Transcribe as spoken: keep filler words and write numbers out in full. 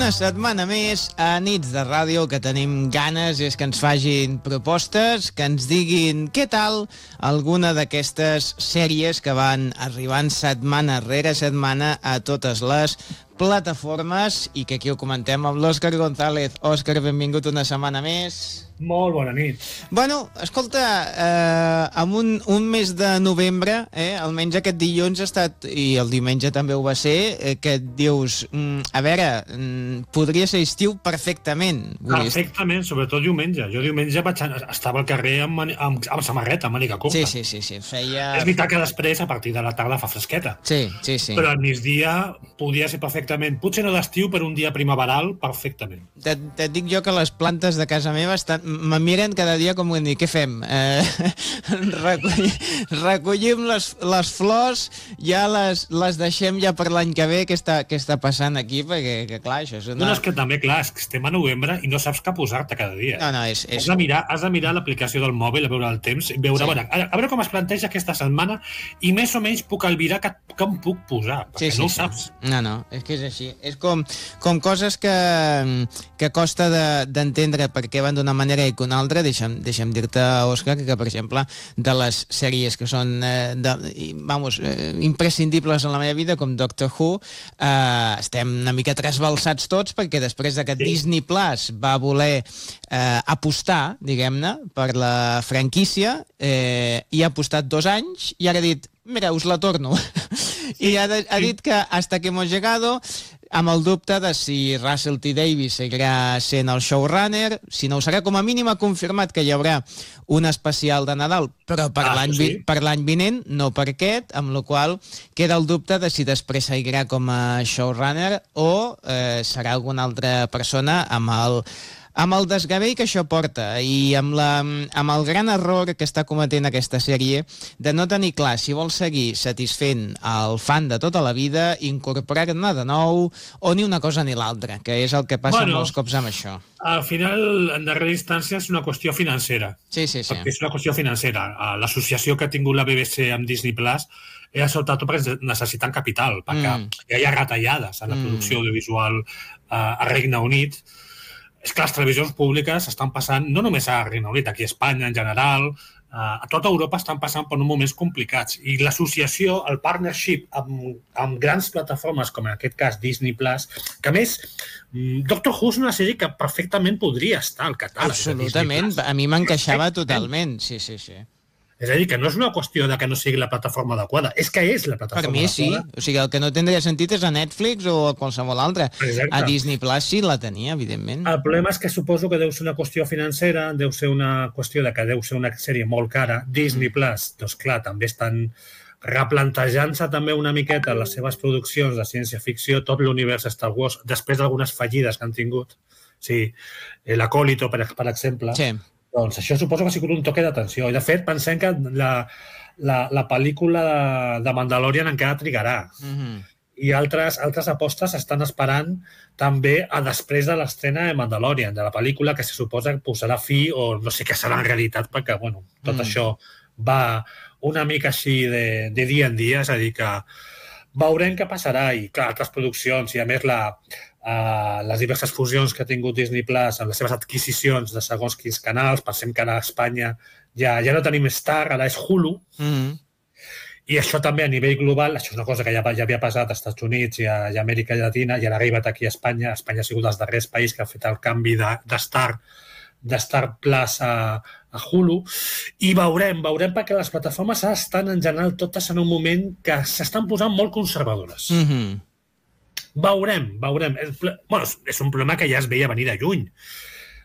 una setmana més a Nits de Ràdio, que tenim ganes és que ens fagin propostes, que ens diguin què tal alguna d'aquestes sèries que van arribant setmana rere setmana a totes les plataformes i que aquí ho comentem amb l'Òscar González. Òscar, benvingut una setmana més. Molt bona nit. Bueno, escolta, eh, amb un, un mes de novembre, eh, almenys aquest dilluns ha estat, i el diumenge també ho va ser, eh, que et dius, mm, a veure, mm, podria ser estiu perfectament. Perfectament, sobretot diumenge. Jo diumenge vaig a, estava al carrer amb, amb, amb samarreta, amb màniga curta. Sí, sí, sí, sí, feia... És veritat que després, a partir de la tarda, fa fresqueta. Sí, sí, sí. Però al migdia podia ser perfectament, potser no d'estiu, però un dia primaveral, perfectament. Et, et dic jo que les plantes de casa meva estan, me miren cada dia com dir, què fem? Eh, recollim, recollim les, les flors, ja les, les deixem ja per l'any que ve, què està, què està passant aquí, perquè, que, clar, això és una... No, no, és que també, clar, és que estem a novembre i no saps què posar-te cada dia. No, no, és... és... Has de mirar, has de mirar l'aplicació del mòbil, a veure el temps, veure, sí. veure, a veure com es planteja aquesta setmana i més o menys puc albirar que, que em puc posar, perquè sí, sí, no ho sí. saps. No, no, és que és així. És com, com coses que, que costa d'entendre de, per què van d'una manera i que una altra. Deixa'm, deixa'm dir-te, Òscar, que, que, per exemple, de les sèries que són eh, de, vamos, eh, imprescindibles en la meva vida, com Doctor Who, eh, estem una mica trasbalsats tots, perquè després de que sí. Disney Plus va voler eh, apostar, diguem-ne, per la franquícia, eh, i ha apostat dos anys, i ara ha dit, mira, us la torno. I ha, de, ha dit que hasta que hemos llegado, amb el dubte de si Russell T. Davies seguirà sent el showrunner, si no ho serà, com a mínim ha confirmat que hi haurà un especial de Nadal, però per ah, l'any sí. per l'any vinent, no per aquest, amb la qual queda el dubte de si després seguirà com a showrunner o eh, serà alguna altra persona amb el amb el desgavell que això porta i amb, la, amb el gran error que està cometent aquesta sèrie de no tenir clar si vol seguir satisfent el fan de tota la vida, incorporar-ne de nou o ni una cosa ni l'altra, que és el que passa bueno, molts cops amb això. Al final, en darrera instància, és una qüestió financera. Sí, sí, sí. Perquè és una qüestió financera. L'associació que ha tingut la B B C amb Disney Plus és sobretot perquè necessiten capital, perquè mm. hi ha retallades en la producció mm. audiovisual uh, a Regne Unit. És que les televisions públiques estan passant, no només a Regne Unit, aquí a Espanya en general, a tota Europa estan passant per uns moments complicats. I l'associació, el partnership amb, amb grans plataformes, com en aquest cas Disney Plus, que a més, Doctor Who és una sèrie que perfectament podria estar al catàleg. Absolutament, a mi m'encaixava totalment, sí, sí, sí. És a dir, que no és una qüestió de que no sigui la plataforma adequada, és que és la plataforma adequada. Per mi adequada. sí, o sigui, el que no tindria sentit és a Netflix o a qualsevol altra. Exacte. A Disney Plus sí la tenia, evidentment. El problema és que suposo que deu ser una qüestió financera, deu ser una qüestió de que deu ser una sèrie molt cara. Disney Plus, doncs clar, també estan replantejant-se també una miqueta les seves produccions de ciència-ficció, tot l'univers Star Wars, després d'algunes fallides que han tingut. Sí, l'Acólito, per, per exemple. Sí. Doncs això suposo que ha sigut un toque d'atenció. I, de fet, pensem que la, la, la pel·lícula de, de Mandalorian encara trigarà. Mm-hmm. I altres, altres apostes estan esperant també a després de l'estrena de Mandalorian, de la pel·lícula que se suposa que posarà fi, o no sé què serà en realitat, perquè, bueno, tot mm. això va una mica així de, de dia en dia, és a dir, que veurem què passarà. I, clar, altres produccions, i a més la... Uh, les diverses fusions que ha tingut Disney Plus amb les seves adquisicions de segons quins canals, pensem que ara a Espanya ja, ja no tenim Star, ara és Hulu, mm-hmm. i això també a nivell global, això és una cosa que ja, ja havia passat als Estats Units i a, i a Amèrica Llatina, i ara ha arribat aquí a Espanya. Espanya ha sigut dels darrers països que ha fet el canvi de, de, Star, de Star Plus a, a Hulu, i veurem, veurem perquè les plataformes estan en general totes en un moment que s'estan posant molt conservadores. Mm-hmm. Veurem, veurem. Bueno, és un problema que ja es veia venir de lluny.